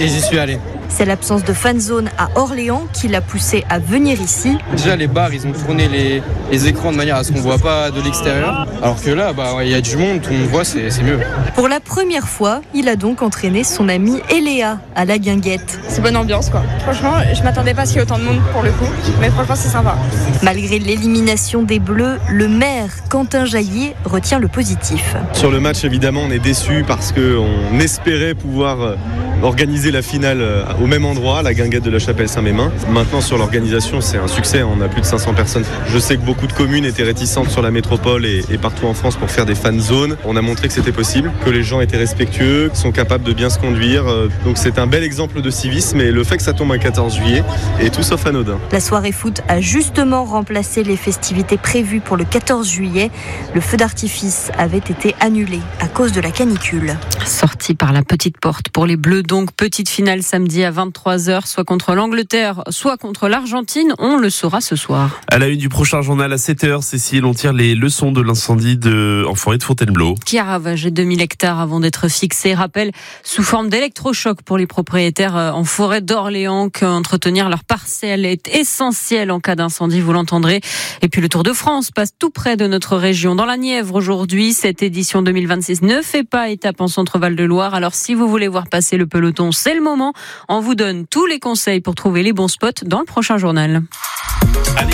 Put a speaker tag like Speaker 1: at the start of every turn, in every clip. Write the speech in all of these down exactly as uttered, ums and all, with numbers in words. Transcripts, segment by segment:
Speaker 1: et j'y suis allé.
Speaker 2: C'est l'absence de fan zone à Orléans qui l'a poussé à venir ici.
Speaker 1: Déjà les bars, ils ont tourné les, les écrans de manière à ce qu'on ne voit pas de l'extérieur. Alors que là, bah, ouais, y a du monde, tout le monde voit, c'est, c'est mieux.
Speaker 2: Pour la première fois, il a donc entraîné son amie Eléa à la guinguette.
Speaker 3: C'est bonne ambiance quoi. Franchement, je m'attendais pas à ce qu'il y ait autant de monde pour le coup. Mais franchement, c'est sympa.
Speaker 2: Malgré l'élimination des Bleus, le maire Quentin Jaillier retient le positif.
Speaker 4: Sur le match, évidemment, on est déçus parce qu'on espérait pouvoir organiser la finale au même endroit, la guinguette de la Chapelle-Saint-Mémin. Maintenant, sur l'organisation, c'est un succès. On a plus de cinq cents personnes. Je sais que beaucoup de communes étaient réticentes sur la métropole et, et partout en France pour faire des fan zones. On a montré que c'était possible, que les gens étaient respectueux, qu'ils sont capables de bien se conduire. Donc c'est un bel exemple de civisme et le fait que ça tombe un quatorze juillet est tout sauf anodin.
Speaker 2: La soirée foot a justement remplacé les festivités prévues pour le quatorze juillet. Le feu d'artifice avait été annulé à cause de la canicule.
Speaker 5: Sorti par la petite porte pour les Bleus, donc petite finale samedi à vingt-trois heures, soit contre l'Angleterre, soit contre l'Argentine. On le saura ce soir.
Speaker 6: À la une du prochain journal à sept heures, Cécile, on tire les leçons de l'incendie de, en forêt de Fontainebleau.
Speaker 5: Qui a ravagé deux mille hectares avant d'être fixé. Rappel sous forme d'électrochoc pour les propriétaires en forêt d'Orléans qu'entretenir leur parcelle est essentiel en cas d'incendie, vous l'entendrez. Et puis le Tour de France passe tout près de notre région. Dans la Nièvre aujourd'hui, cette édition deux mille vingt-six ne fait pas étape en Centre-Val de Loire. Alors si vous voulez voir passer le peloton, c'est le moment. On vous donne tous les conseils pour trouver les bons spots dans le prochain journal.
Speaker 6: Allez,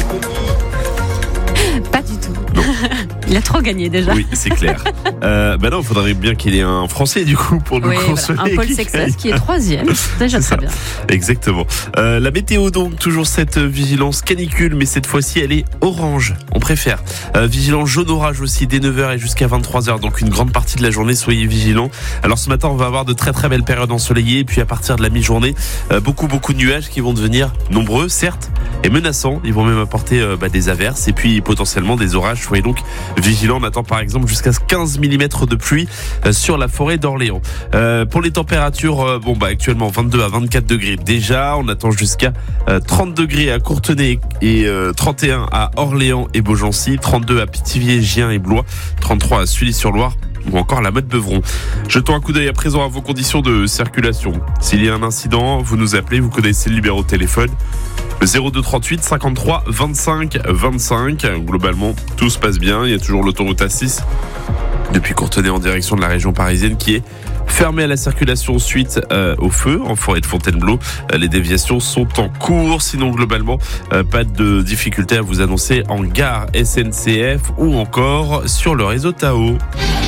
Speaker 5: pas du tout. Non. Il a trop gagné déjà.
Speaker 6: Oui, c'est clair. euh, bah non, il faudrait bien qu'il y ait un Français du coup pour nous
Speaker 5: oui,
Speaker 6: consoler.
Speaker 5: Voilà. Un Paul Sexas qui est troisième. Déjà
Speaker 6: c'est
Speaker 5: très
Speaker 6: ça.
Speaker 5: bien.
Speaker 6: Exactement. Euh, la météo donc, toujours cette vigilance canicule, mais cette fois-ci elle est orange. On préfère. Euh, vigilance jaune orage aussi dès neuf heures et jusqu'à vingt-trois heures. Donc une grande partie de la journée, soyez vigilants. Alors ce matin, on va avoir de très très belles périodes ensoleillées. Et puis à partir de la mi-journée, euh, beaucoup beaucoup de nuages qui vont devenir nombreux, certes, et menaçants. Ils vont même apporter euh, bah, des averses et puis potentiellement des orages. Soyez donc vigilants. On attend par exemple jusqu'à quinze millimètres de pluie euh, sur la forêt d'Orléans. Euh, pour les températures, euh, bon bah actuellement vingt-deux à vingt-quatre degrés déjà. On attend jusqu'à euh, trente degrés à Courtenay et euh, trente et un à Orléans et Beaugency, trente-deux à Pithiviers, Gien et Blois, trente-trois à Sully-sur-Loire ou encore la Motte-Beuvron. Jetons un coup d'œil à présent à vos conditions de circulation. S'il y a un incident, vous nous appelez, vous connaissez le numéro de téléphone. zéro deux trente-huit cinquante-trois vingt-cinq vingt-cinq. Globalement, tout se passe bien. Il y a toujours l'autoroute A six depuis Courtenay en direction de la région parisienne qui est fermée à la circulation suite euh, au feu en forêt de Fontainebleau. Euh, les déviations sont en cours. Sinon, globalement, euh, pas de difficulté à vous annoncer en gare S N C F ou encore sur le réseau Tao.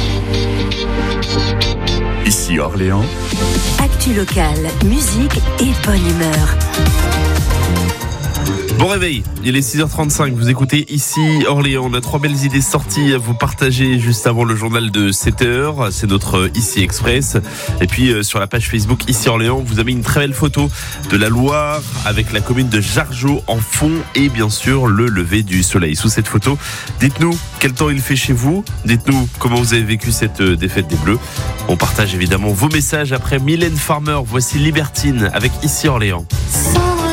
Speaker 7: Ici Orléans.
Speaker 8: Actu locale, musique et bonne humeur.
Speaker 6: Bon réveil, il est six heures trente-cinq, vous écoutez Ici Orléans. On a trois belles idées sorties à vous partager juste avant le journal de sept heures. C'est notre Ici Express. Et puis euh, sur la page Facebook Ici Orléans, vous avez une très belle photo de la Loire avec la commune de Jargeau en fond et bien sûr le lever du soleil. Sous cette photo, dites-nous quel temps il fait chez vous. Dites-nous comment vous avez vécu cette euh, défaite des Bleus. On partage évidemment vos messages après Mylène Farmer. Voici Libertine avec Ici Orléans.
Speaker 8: Ça